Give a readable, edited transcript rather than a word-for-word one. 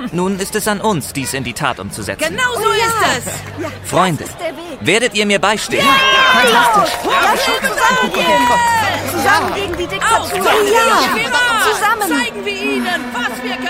Nun ist es an uns, dies in die Tat umzusetzen. Genau so ist es. Ja, Freunde, das ist der Weg. werdet ihr mir beistehen? Fantastisch. Lass uns Zusammen gegen die Diktatur. Ja, Zusammen. zeigen wir ihnen, was wir können.